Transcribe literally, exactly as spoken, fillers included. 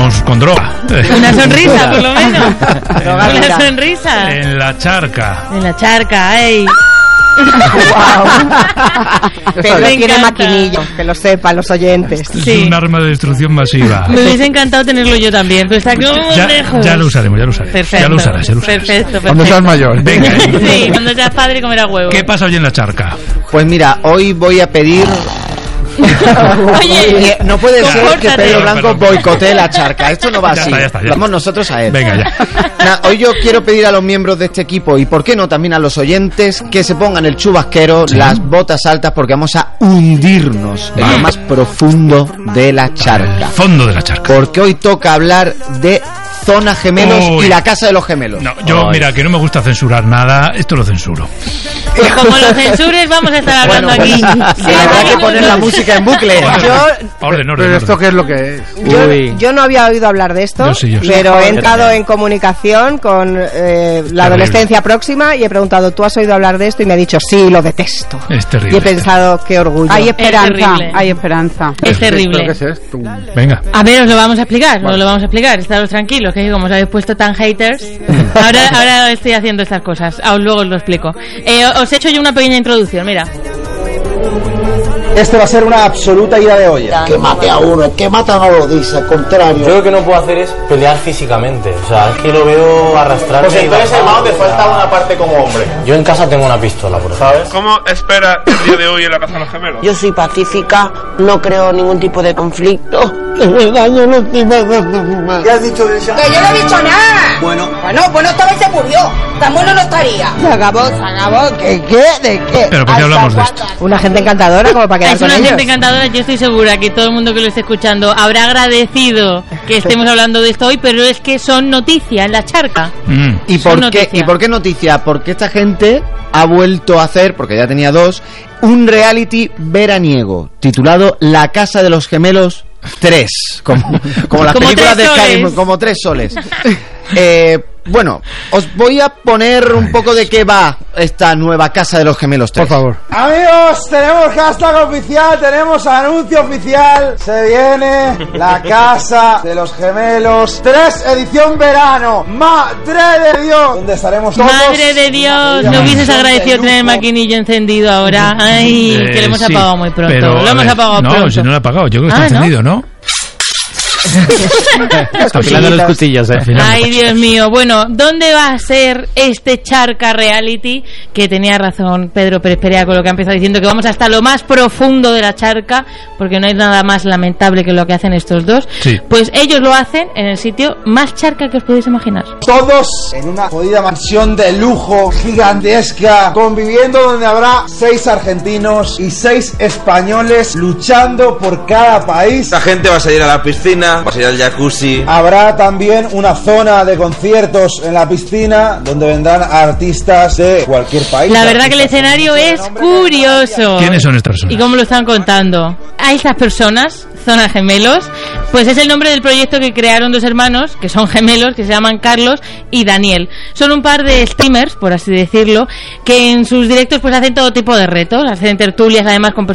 con, con droga. Una sonrisa, por lo menos. Una sonrisa. En la charca. En la charca, ay. Wow. Pedro tiene maquinillo, que lo sepan los oyentes. Esto Sí. es un arma de destrucción masiva. Me hubiese encantado tenerlo yo también, pero está como Ya, lejos. ya lo usaremos, ya lo usaremos. Perfecto. Ya lo usarás, ya lo usarás. Perfecto, perfecto. Cuando seas mayor. Venga. Sí, cuando seas padre comerás huevo. ¿Qué pasa hoy en la charca? Pues mira, hoy voy a pedir... Oye, no puede ser que compórtate. Pedro Blanco Perdón, perdón. boicotee la charca. Esto no va Ya así. está, ya está, ya Vamos nosotros a él. Venga, ya. Nah, hoy yo quiero pedir a los miembros de este equipo, y por qué no también a los oyentes, que se pongan el chubasquero, ¿Sí? las botas altas, porque vamos a hundirnos en Vale. lo más profundo de la charca. Fondo de la charca. Porque hoy toca hablar de Zona Gemelos Uy. y la Casa de los Gemelos. No, yo, mira, que no me gusta censurar nada, esto lo censuro. pues como lo censures vamos a estar hablando Bueno, aquí. pues, Sí, habrá aquí que no- poner la música en bucle. Yo, Orden, orden, Pero esto orden. qué es lo que es. yo, Uy. yo no había oído hablar de esto, Yo sí, yo sí. pero he Yo entrado también. en comunicación con eh, la adolescencia próxima y he preguntado, ¿tú has oído hablar de esto? Y me ha dicho, sí, lo detesto. Es Y terrible. he pensado, qué orgullo. Hay esperanza, terrible. hay esperanza. Es ¿Pero terrible. qué es esto? Venga. A ver, os lo vamos a explicar, os lo vamos a explicar. Estaros tranquilos, que como os habéis puesto tan haters, ahora, ahora estoy haciendo estas cosas. Aún luego os lo explico. Eh, os he hecho yo una pequeña introducción, mira. Este va a ser una absoluta ida de olla. Que mate a uno, que mata no lo dice, al contrario. Yo lo que no puedo hacer es pelear físicamente. O sea, es que lo veo arrastrarme. Pues entonces, y hermano, te bajar, falta o sea, una parte como hombre. Yo en casa tengo una pistola, por ejemplo. ¿Sabes? ¿Cómo espera el día de hoy en la Casa de los Gemelos? Yo soy pacífica, no creo ningún tipo de conflicto. Que me daño los tipos. ¿Qué has dicho de esa? Que yo no he dicho nada. Bueno, Bueno, pues no estaba y se murió. Tan bueno no estaría. se acabó, se acabó. ¿Qué, qué? ¿De qué? Pero ¿por qué hablamos de esto? Una gente encantadora como para quedar Es con una ellos. gente encantadora, yo estoy segura que todo el mundo que lo esté escuchando habrá agradecido que estemos hablando de esto hoy, pero es que son noticias en la charca. Mm. ¿Y Son por, qué, noticias. ¿Y por qué noticia? Porque esta gente ha vuelto a hacer, porque ya tenía dos, un reality veraniego titulado La Casa de los Gemelos tres, como, como las Como películas de tres Sky, soles. como tres soles. eh, bueno, os voy a poner un poco de qué va esta nueva Casa de los Gemelos tres. Por favor. Amigos, tenemos hashtag oficial, tenemos anuncio oficial. Se viene la Casa de los Gemelos tres edición verano. Madre de Dios. Donde estaremos todos. Madre de Dios, no hubieses agradecido tener el maquinillo encendido ahora. Ay, Eh, que lo hemos sí, apagado muy pronto. pero, Lo a hemos ver, apagado no, pronto. si no lo he apagado, yo creo que está Ah, ¿no? encendido, ¿no? Afilando los cuchillos, eh. Afilando. Ay, Dios mío. Bueno, ¿dónde va a ser este charca reality? Que tenía razón Pedro Pérez Perea con lo que ha empezado diciendo, que vamos hasta lo más profundo de la charca, porque no hay nada más lamentable que lo que hacen estos dos. Sí. Pues ellos lo hacen en el sitio más charca que os podéis imaginar. Todos en una jodida mansión de lujo gigantesca, conviviendo donde habrá seis argentinos y seis españoles luchando por cada país. Esta gente va a salir a la piscina, va a salir al jacuzzi. Habrá también una zona de conciertos en la piscina donde vendrán artistas de cualquier país. La verdad que el Artistas escenario con mucho es nombre. curioso. ¿Quiénes son estas personas? ¿Y cómo lo están contando? A estas personas, Zona Gemelos, pues es el nombre del proyecto que crearon dos hermanos, que son gemelos, que se llaman Carlos y Daniel. Son un par de streamers, por así decirlo, que en sus directos pues hacen todo tipo de retos, hacen tertulias además con